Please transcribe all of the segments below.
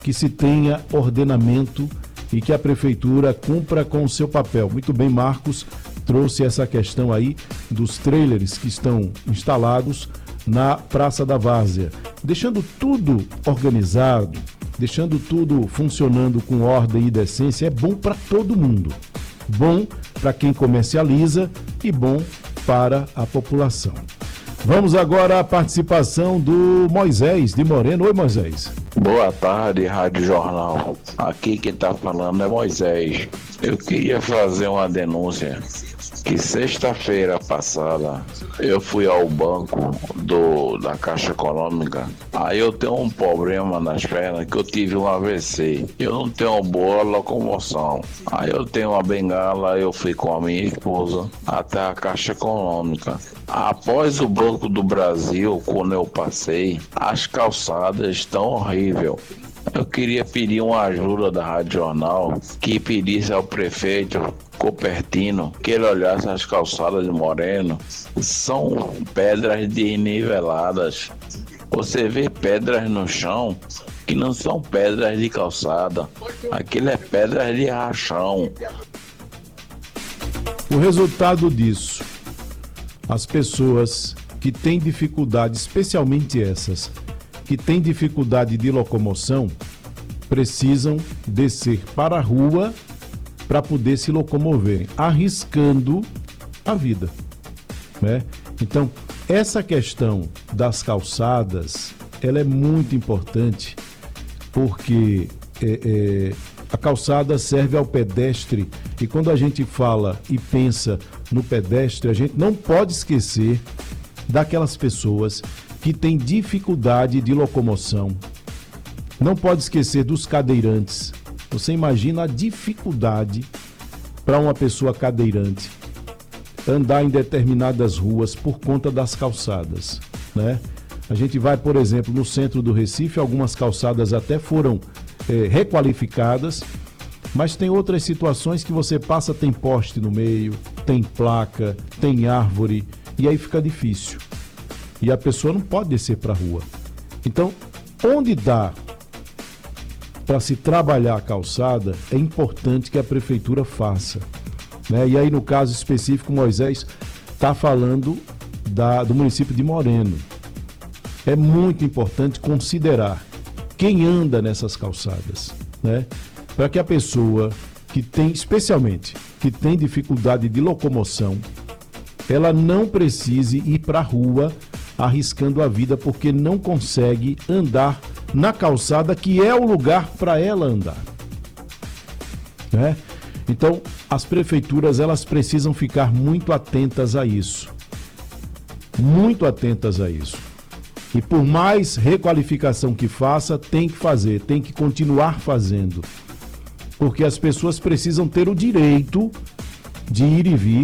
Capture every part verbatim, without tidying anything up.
que se tenha ordenamento e que a prefeitura cumpra com o seu papel. Muito bem, Marcos trouxe essa questão aí dos trailers que estão instalados na Praça da Várzea, deixando tudo organizado, deixando tudo funcionando com ordem e decência. É bom para todo mundo, bom para quem comercializa e bom para a população. Vamos agora à participação do Moisés de Moreno. Oi, Moisés. Boa tarde, Rádio Jornal. Aqui quem está falando é Moisés. Eu queria fazer uma denúncia que sexta-feira passada eu fui ao banco do, da Caixa Econômica. Aí eu tenho um problema nas pernas, que eu tive um A V C. Eu não tenho boa locomoção. Aí eu tenho uma bengala, eu fui com a minha esposa até a Caixa Econômica. Após o Banco do Brasil, quando eu passei, as calçadas estão horríveis. Eu queria pedir uma ajuda da Rádio Jornal, que pedisse ao prefeito Copertino que ele olhasse as calçadas de Moreno. São pedras desniveladas. Você vê pedras no chão que não são pedras de calçada. Aquilo é pedras de rachão. O resultado disso, as pessoas que têm dificuldade, especialmente essas que têm dificuldade de locomoção, precisam descer para a rua para poder se locomover, arriscando a vida, né? Então, essa questão das calçadas, ela é muito importante, porque é, é, a calçada serve ao pedestre, e quando a gente fala e pensa no pedestre, a gente não pode esquecer daquelas pessoas que têm dificuldade de locomoção. Não pode esquecer dos cadeirantes. Você imagina a dificuldade para uma pessoa cadeirante andar em determinadas ruas por conta das calçadas, né? A gente vai, por exemplo, no centro do Recife, algumas calçadas até foram é, requalificadas, mas tem outras situações que você passa, tem poste no meio, tem placa, tem árvore, e aí fica difícil. E a pessoa não pode descer para a rua. Então, onde dá para se trabalhar a calçada, é importante que a prefeitura faça, né? E aí, no caso específico, Moisés está falando da, do município de Moreno. É muito importante considerar quem anda nessas calçadas, né? Para que a pessoa que tem, especialmente, que tem dificuldade de locomoção, ela não precise ir para a rua arriscando a vida, porque não consegue andar na calçada, que é o lugar para ela andar, né? Então, as prefeituras, elas precisam ficar muito atentas a isso, muito atentas a isso. E por mais requalificação que faça, tem que fazer, tem que continuar fazendo, porque as pessoas precisam ter o direito de ir e vir,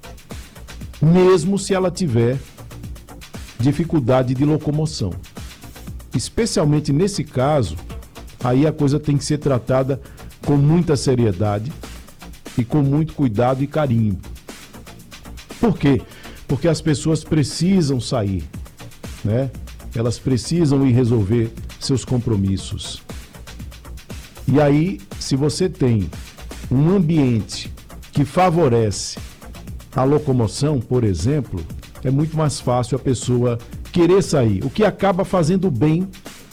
mesmo se ela tiver dificuldade de locomoção. Especialmente nesse caso, aí a coisa tem que ser tratada com muita seriedade e com muito cuidado e carinho. Por quê? Porque as pessoas precisam sair, né? Elas precisam ir resolver seus compromissos. E aí, se você tem um ambiente que favorece a locomoção, por exemplo, é muito mais fácil a pessoa querer sair, o que acaba fazendo bem,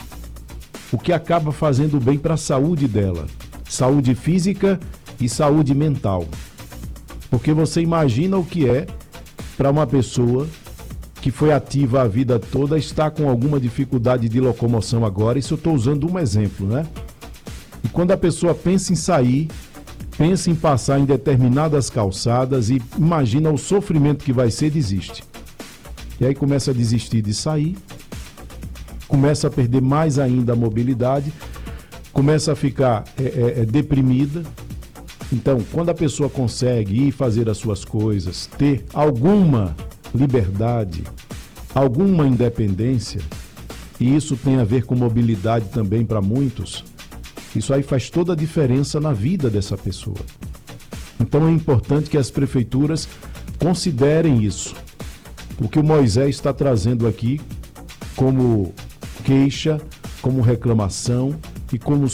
o que acaba fazendo bem para a saúde dela, saúde física e saúde mental. Porque você imagina o que é para uma pessoa que foi ativa a vida toda, está com alguma dificuldade de locomoção agora. Isso eu estou usando um exemplo, né? E quando a pessoa pensa em sair, pensa em passar em determinadas calçadas e imagina o sofrimento que vai ser, desiste. E aí começa a desistir de sair, começa a perder mais ainda a mobilidade, começa a ficar é, é, é, deprimida. Então, quando a pessoa consegue ir fazer as suas coisas, ter alguma liberdade, alguma independência, e isso tem a ver com mobilidade também para muitos, isso aí faz toda a diferença na vida dessa pessoa. Então é importante que as prefeituras considerem isso. O que o Moisés está trazendo aqui como queixa, como reclamação e como